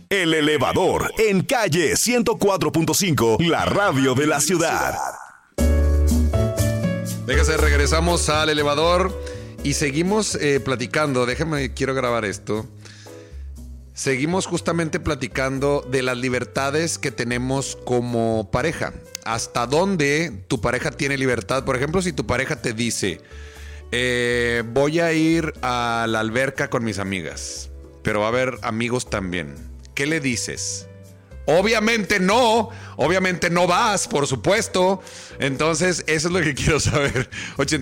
El Elevador, en calle 104.5, la radio de la ciudad. Déjase, regresamos al Elevador y seguimos platicando. Quiero grabar esto. Seguimos justamente platicando de las libertades que tenemos como pareja. ¿Hasta dónde tu pareja tiene libertad? Por ejemplo, si tu pareja te dice, voy a ir a la alberca con mis amigas, pero va a haber amigos también. ¿Qué le dices? Obviamente no vas, por supuesto. Entonces, eso es lo que quiero saber.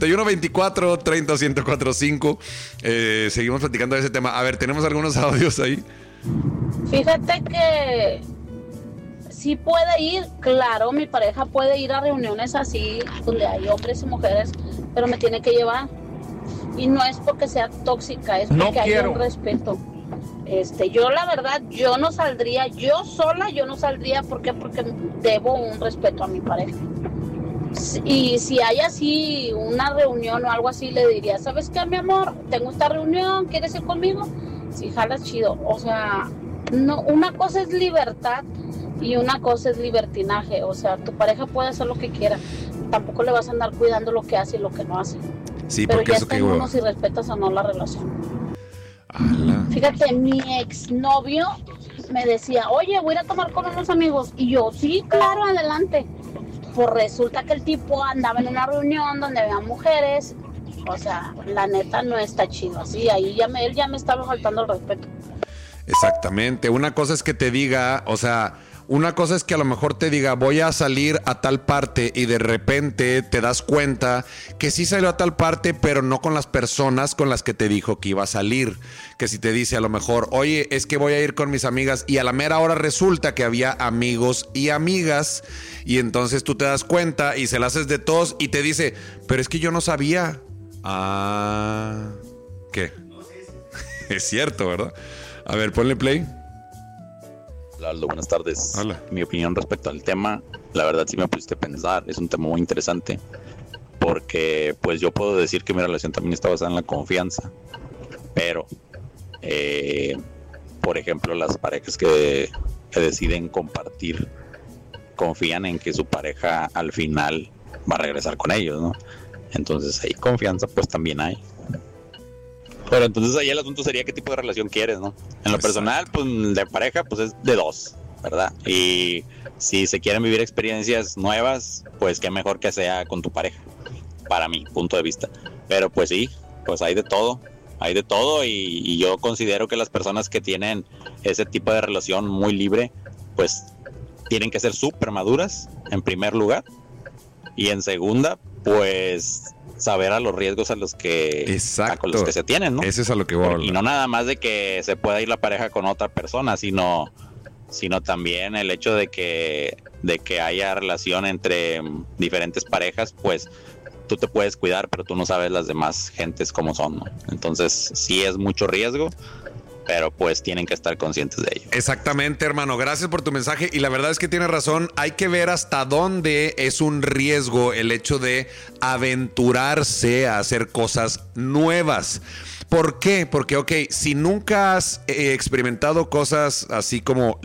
8124-30-1045. Seguimos platicando de ese tema. A ver, tenemos algunos audios ahí. Fíjate que sí puede ir, claro, mi pareja puede ir a reuniones así, donde hay hombres y mujeres, pero me tiene que llevar. Y no es porque sea tóxica, es porque hay un respeto. Yo la verdad, yo no saldría, yo sola, yo no saldría, ¿por qué? Porque debo un respeto a mi pareja. Y si hay así una reunión o algo así, le diría, ¿sabes qué, mi amor? Tengo esta reunión, ¿quieres ir conmigo? Si jalas, chido. O sea, no, una cosa es libertad y una cosa es libertinaje. O sea, tu pareja puede hacer lo que quiera, tampoco le vas a andar cuidando lo que hace y lo que no hace. Sí, pero porque ya eso está que en uno si respetas o no la relación. ¡Hala! Fíjate, mi exnovio me decía, oye, voy a ir a tomar con unos amigos. Y yo, sí, claro, adelante. Pues resulta que el tipo andaba en una reunión donde había mujeres. O sea, la neta no está chido así. Ahí él ya me estaba faltando el respeto. Exactamente. Una cosa es que te diga, o sea, una cosa es que a lo mejor te diga, voy a salir a tal parte, y de repente te das cuenta que sí salió a tal parte, pero no con las personas con las que te dijo que iba a salir. Que si te dice a lo mejor, oye, es que voy a ir con mis amigas, y a la mera hora resulta que había amigos y amigas, y entonces tú te das cuenta y se la haces de tos y te dice, pero es que yo no sabía. Ah, ¿qué? Es cierto, ¿verdad? A ver, ponle play. Hola, Aldo, buenas tardes. Hola. Mi opinión respecto al tema, la verdad sí me pusiste a pensar, es un tema muy interesante, porque pues yo puedo decir que mi relación también está basada en la confianza, pero por ejemplo, las parejas que deciden compartir confían en que su pareja al final va a regresar con ellos, ¿no? Entonces ahí confianza pues también hay. Pero entonces ahí el asunto sería qué tipo de relación quieres, ¿no? En lo personal, pues de pareja, pues es de dos, ¿verdad? Y si se quieren vivir experiencias nuevas, pues qué mejor que sea con tu pareja, para mi punto de vista. Pero pues sí, pues hay de todo y yo considero que las personas que tienen ese tipo de relación muy libre, pues tienen que ser súper maduras, en primer lugar, y en segunda, pues saber a los riesgos con los que se tienen, ¿no? Ese es a lo que voy a hablar. Y no nada más de que se pueda ir la pareja con otra persona, sino también el hecho de que haya relación entre diferentes parejas, pues tú te puedes cuidar, pero tú no sabes las demás gentes cómo son, ¿no? Entonces sí es mucho riesgo, pero pues tienen que estar conscientes de ello. Exactamente, hermano. Gracias por tu mensaje. Y la verdad es que tienes razón. Hay que ver hasta dónde es un riesgo el hecho de aventurarse a hacer cosas nuevas. ¿Por qué? Porque, ok, si nunca has experimentado cosas así como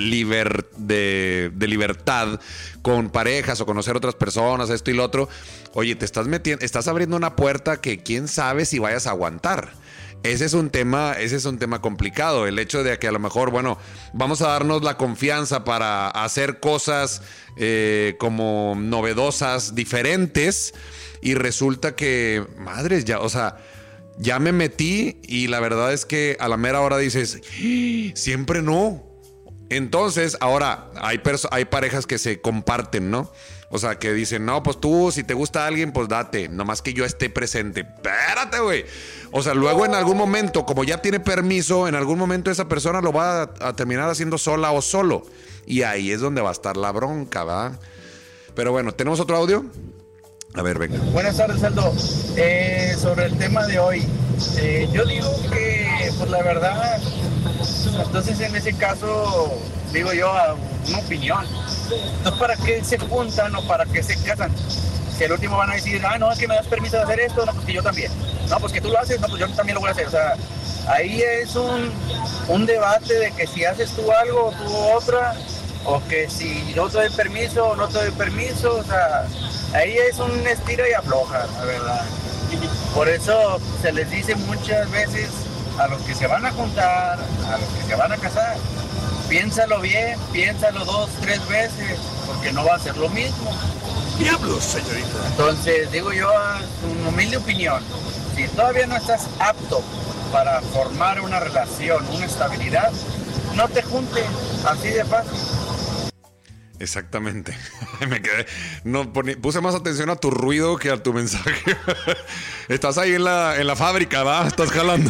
de libertad con parejas o conocer otras personas, esto y lo otro, oye, te estás abriendo una puerta que quién sabe si vayas a aguantar. Ese es un tema complicado, el hecho de que a lo mejor, bueno, vamos a darnos la confianza para hacer cosas como novedosas, diferentes, y resulta que, madres, ya me metí y la verdad es que a la mera hora dices, siempre no. Entonces, ahora hay parejas que se comparten, ¿no? O sea, que dicen, no, pues tú, si te gusta alguien, pues date, nomás que yo esté presente. Espérate, güey. O sea, luego en algún momento, como ya tiene permiso, en algún momento esa persona lo va a terminar haciendo sola o solo. Y ahí es donde va a estar la bronca, ¿verdad? Pero bueno, ¿tenemos otro audio? A ver, venga. Buenas tardes, Aldo. Sobre el tema de hoy, yo digo que, pues la verdad, entonces en ese caso, digo yo, una opinión. No para qué se juntan o para qué se casan. Si al último van a decir, no, es que me das permiso de hacer esto, no, pues que yo también. No, pues que tú lo haces, no, pues yo también lo voy a hacer. O sea, Ahí es un debate de que si haces tú algo o tú otra, o que si no te doy permiso o no te doy permiso, o sea, ahí es un estira y afloja, la verdad. Por eso se les dice muchas veces a los que se van a juntar, a los que se van a casar, piénsalo bien, piénsalo 2, 3 veces, porque no va a ser lo mismo. Diablos, señorita. Entonces, digo yo, una humilde opinión, si todavía no estás apto para formar una relación, una estabilidad, no te juntes, así de fácil. Exactamente. Me quedé. Puse más atención a tu ruido que a tu mensaje. Estás ahí en la fábrica, ¿va? Estás jalando.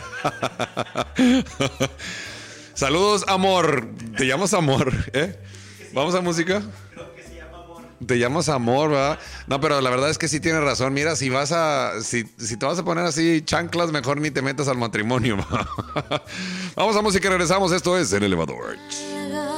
Saludos, amor. Te llamas Amor, ¿eh? ¿Vamos a música? Te llamas Amor, ¿verdad? No, pero la verdad es que sí tienes razón. Mira, si te vas a poner así chanclas, mejor ni te metas al matrimonio. Vamos a música y regresamos. Esto es El Elevador.